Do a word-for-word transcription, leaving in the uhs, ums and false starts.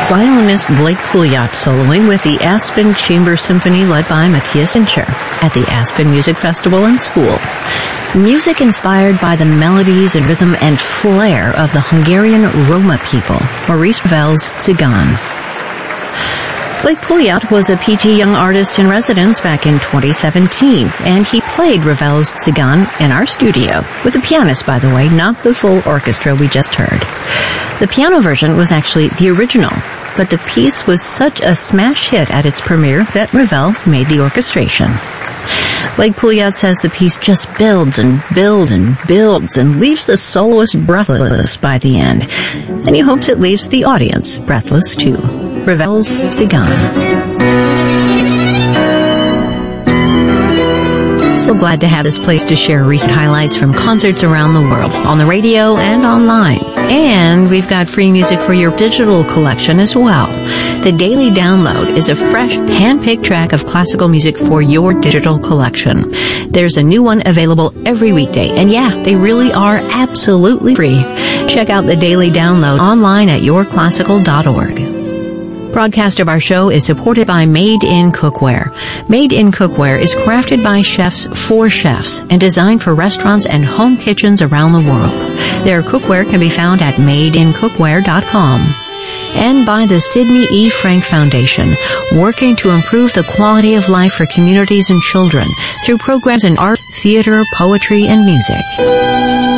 violinist Blake Pouliot soloing with the Aspen Chamber Symphony led by Matthias Incher at the Aspen Music Festival and School. Music inspired by the melodies and rhythm and flair of the Hungarian Roma people, Maurice Ravel's Tzigane. Blake Pouliot was a P T Young Artist in Residence back in twenty seventeen, and he played Ravel's Tzigane in our studio, with a pianist, by the way, not the full orchestra we just heard. The piano version was actually the original, but the piece was such a smash hit at its premiere that Ravel made the orchestration. Blake Pouliot says the piece just builds and builds and builds and leaves the soloist breathless by the end, and he hopes it leaves the audience breathless too. Ravel's Tzigane. So glad to have this place to share recent highlights from concerts around the world, on the radio and online. And we've got free music for your digital collection as well. The Daily Download is a fresh, hand-picked track of classical music for your digital collection. There's a new one available every weekday, and yeah, they really are absolutely free. Check out the Daily Download online at your classical dot org. Broadcast of our show is supported by Made in Cookware. Made in Cookware is crafted by chefs for chefs and designed for restaurants and home kitchens around the world. Their cookware can be found at made in cookware dot com. And by the Sidney E. Frank Foundation, working to improve the quality of life for communities and children through programs in art, theater, poetry, and music.